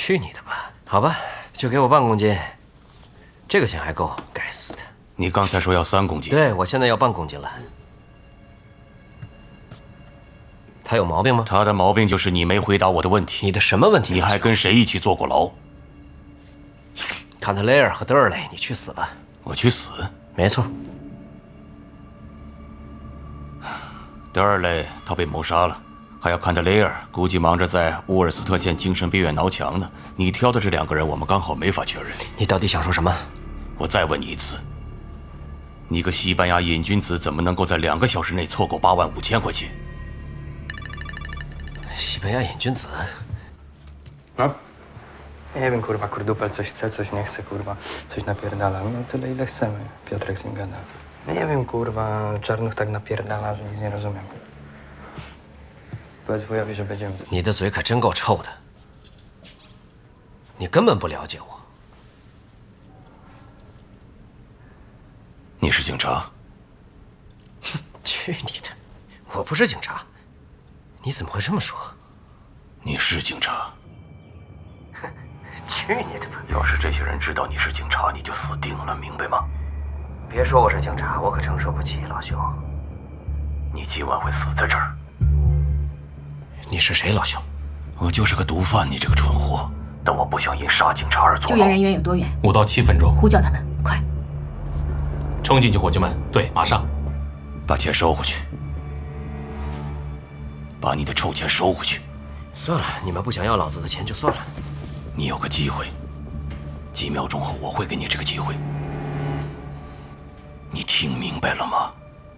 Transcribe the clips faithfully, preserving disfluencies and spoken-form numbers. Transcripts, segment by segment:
去你的吧！好吧，就给我半公斤，这个钱还够。该死的！ 你刚才说要三公斤， 对，我现在要半公斤了。他有毛病吗？ 他的毛病就是你没回答我的问题。 你的什么问题？ 你还跟谁一起坐过牢？ 坎特雷尔和德尔雷，你去死吧！ 我去死？ 没错。 德尔雷他被谋杀了。 还有坎特雷尔，估计忙着在乌尔斯特县精神病院挠墙呢。你挑的这两个人，我们刚好没法确认。 你到底想说什么？ 我再问你一次，你个西班牙瘾君子怎么能够在两个小时内凑够八万五千块钱？ 西班牙瘾君子。 No? Nie wiem, kurwa, kurdupel coś chce, coś nie chce, kurwa, coś napierdala. No tyle, ile chcemy. Piotrek z nim gada. Nie wiem, kurwa, Czarnuch tak napierdala, że nic nie rozumiem. Powiedz wujowi, że będziemy... 你的嘴可真够臭的，你根本不了解我。 你是警察？ 去你的！我不是警察，你怎么会这么说？ 你是警察？ 去你的吧！ 要是这些人知道你是警察，你就死定了，明白吗？ 别说我是警察，我可承受不起，老兄。 你今晚会死在这儿。 你是谁，老兄？ 我就是个毒贩，你这个蠢货！但我不想因杀警察而坐牢。 救援人员有多远？ 五到七分钟。 呼叫他们，快！ 冲进去，伙计们！对，马上。 把钱收回去。把你的臭钱收回去。 算了，你们不想要老子的钱就算了。 你有个机会，几秒钟后我会给你这个机会。你听明白了吗？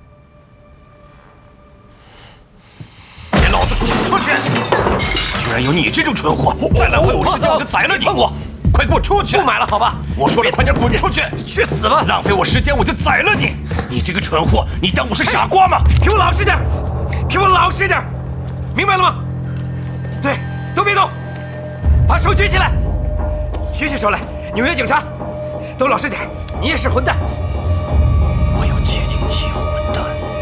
老子滚出去！居然有你这种蠢货！再浪费我时间，我就宰了你！ 我， 快给我出去！ 不买了，好吧？ 我说了，快点滚出去！ 去死吧！ 浪费我时间，我就宰了你！你这个蠢货，你当我是傻瓜吗？ 给我老实点，给我老实点，明白了吗？对，都别动，把手举起来，举起手来！纽约警察，都老实点！你也是混蛋！ 我有窃听器，混蛋！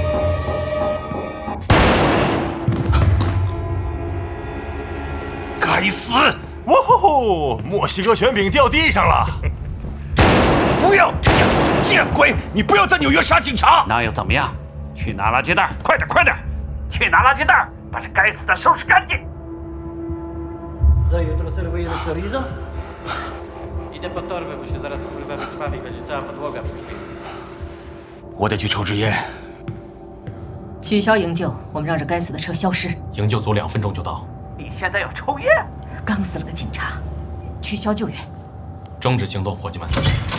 该死！ 哇吼！墨西哥卷饼掉地上了！ 不要！见鬼！见鬼！你不要在纽约杀警察！ 那又怎么样？去拿垃圾袋！快点，快点！去拿垃圾袋，把这该死的收拾干净！ Co jutro serwujemy chorizo? Idę po torbę, bo się zaraz kurwa wykrwawi, będzie cała podłoga. 我得去抽支烟。 取消营救，我们让这该死的车消失。 营救组两分钟就到。 你现在要抽烟？ 刚死了个警察，取消救援。 终止行动，伙计们！